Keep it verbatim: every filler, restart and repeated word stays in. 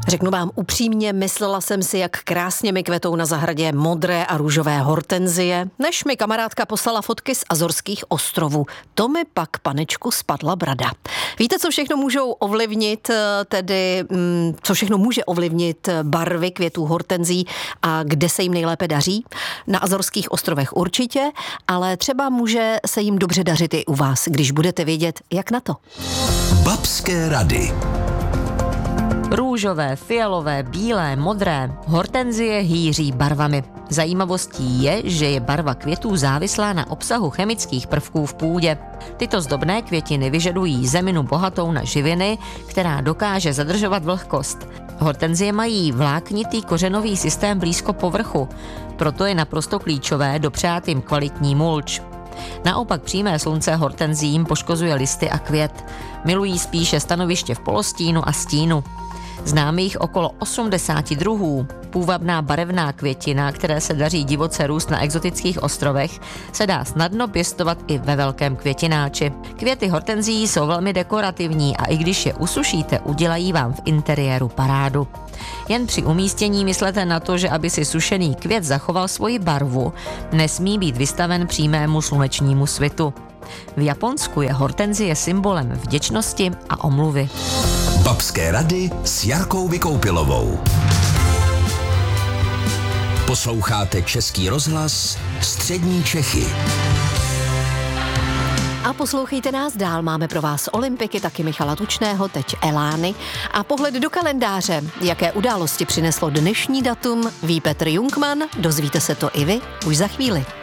Řeknu vám upřímně, myslela jsem si, jak krásně mi kvetou na zahradě modré a růžové hortenzie, než mi kamarádka poslala fotky z Azorských ostrovů. To mi pak, panečku, spadla brada. Víte, co všechno můžou ovlivnit, tedy, co všechno může ovlivnit barvy květů hortenzí a kde se jim nejlépe daří? Na Azorských ostrovech určitě, ale třeba může se jim dobře dařit i u vás, když budete vědět, jak na to. Babské rady. Růžové, fialové, bílé, modré, hortenzie hýří barvami. Zajímavostí je, že je barva květů závislá na obsahu chemických prvků v půdě. Tyto zdobné květiny vyžadují zeminu bohatou na živiny, která dokáže zadržovat vlhkost. Hortenzie mají vláknitý kořenový systém blízko povrchu, proto je naprosto klíčové dopřát jim kvalitní mulč. Naopak přímé slunce hortenzím poškozuje listy a květ. Milují spíše stanoviště v polostínu a stínu. Známe jich okolo osmdesáti druhů. Půvabná barevná květina, které se daří divoce růst na exotických ostrovech, se dá snadno pěstovat i ve velkém květináči. Květy hortenzií jsou velmi dekorativní a i když je usušíte, udělají vám v interiéru parádu. Jen při umístění myslete na to, že aby si sušený květ zachoval svoji barvu, nesmí být vystaven přímému slunečnímu svitu. V Japonsku je hortenzie symbolem vděčnosti a omluvy. Babské rady s Jarkou Vykoupilovou. Posloucháte Český rozhlas Střední Čechy. A poslouchejte nás dál, máme pro vás olympiky, taky Michala Tučného, teď Elány a pohled do kalendáře. Jaké události přineslo dnešní datum, ví Petr Jungmann, dozvíte se to i vy už za chvíli.